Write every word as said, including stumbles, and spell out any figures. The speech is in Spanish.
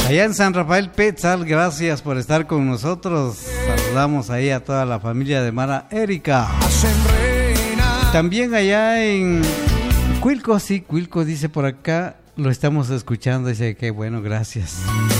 Allá en San Rafael Petzal, gracias por estar con nosotros. Saludamos ahí a toda la familia de Mara Erika. También allá en Cuilco, sí, Cuilco dice por acá, lo estamos escuchando, dice que bueno, gracias.